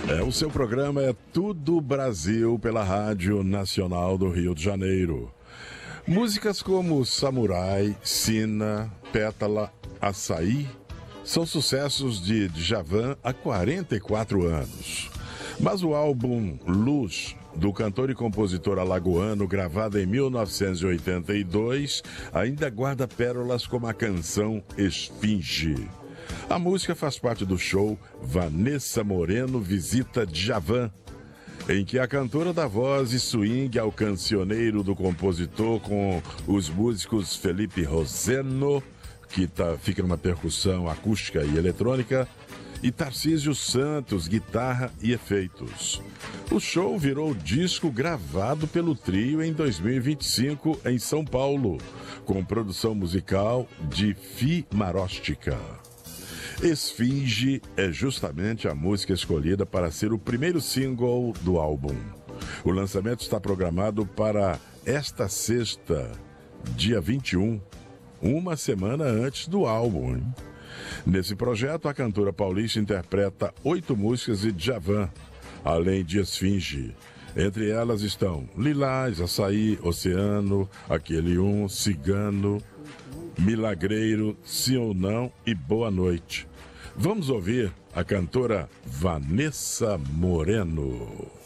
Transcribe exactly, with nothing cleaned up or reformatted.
É, o seu programa é Tudo Brasil pela Rádio Nacional do Rio de Janeiro. Músicas como Samurai, Sina, Pétala, Açaí são sucessos de Djavan há quarenta e quatro anos. Mas o álbum Luz, do cantor e compositor alagoano, gravado em mil novecentos e oitenta e dois, ainda guarda pérolas como a canção Esfinge. A música faz parte do show Vanessa Moreno Visita Djavan, em que a cantora dá voz e swing ao cancioneiro do compositor com os músicos Felipe Roseno, que tá, fica numa percussão acústica e eletrônica, e Tarcísio Santos, guitarra e efeitos. O show virou disco gravado pelo trio em dois mil e vinte e cinco em São Paulo, com produção musical de Fi Maróstica. Esfinge é justamente a música escolhida para ser o primeiro single do álbum. O lançamento está programado para esta sexta, dia vinte e um, uma semana antes do álbum, hein? Nesse projeto, a cantora paulista interpreta oito músicas de Djavan, além de Esfinge. Entre elas estão Lilás, Açaí, Oceano, Aquele Um, Cigano, Milagreiro, Sim ou Não e Boa Noite. Vamos ouvir a cantora Vanessa Moreno.